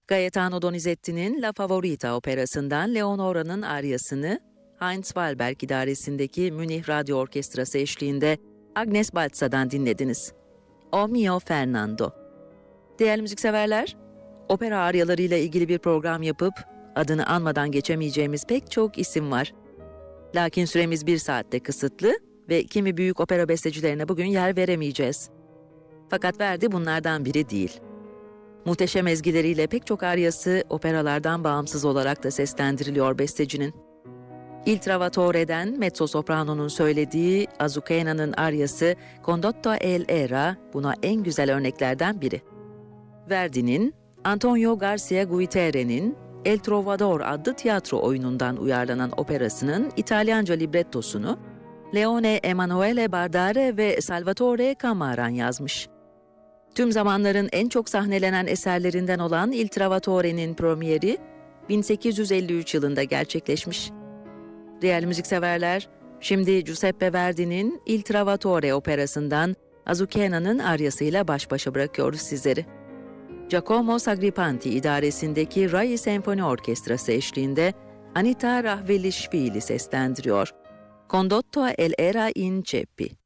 Gaetano Donizetti'nin La Favorita operasından Leonora'nın aryasını Heinz Wahlberg idaresindeki Münih Radyo Orkestrası eşliğinde Agnes Baltza'dan dinlediniz. O mio Fernando. Değerli müzikseverler, opera aryalarıyla ilgili bir program yapıp adını anmadan geçemeyeceğimiz pek çok isim var. Lakin süremiz 1 saatte kısıtlı ve kimi büyük opera bestecilerine bugün yer veremeyeceğiz. Fakat Verdi bunlardan biri değil. Muhteşem ezgileriyle pek çok aryası operalardan bağımsız olarak da seslendiriliyor bestecinin. Il Trovatore'den mezzo-soprano'nun söylediği Azucena'nın aryası Condotto all'era buna en güzel örneklerden biri. Verdi'nin Antonio Garcia Guiterre'nin El Trovador adlı tiyatro oyunundan uyarlanan operasının İtalyanca librettosunu Leone Emanuele Bardare ve Salvatore Camaran yazmış. Tüm zamanların en çok sahnelenen eserlerinden olan Il Trovatore'nin premieri 1853 yılında gerçekleşmiş. Değerli müzikseverler, şimdi Giuseppe Verdi'nin Il Trovatore operasından Azucena'nın aryasıyla baş başa bırakıyoruz sizleri. Giacomo Sagripanti idaresindeki Rai Senfoni Orkestrası eşliğinde Anita Rahvelishvili seslendiriyor. Condotto all'era in ceppi.